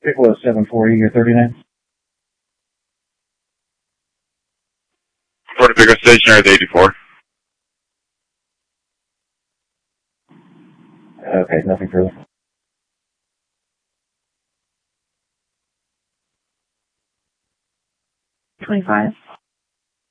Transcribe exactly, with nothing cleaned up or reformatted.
It was seven forty, you're thirty-nine. Report to Pico Stationary at eighty-four. Okay, nothing further. twenty-five.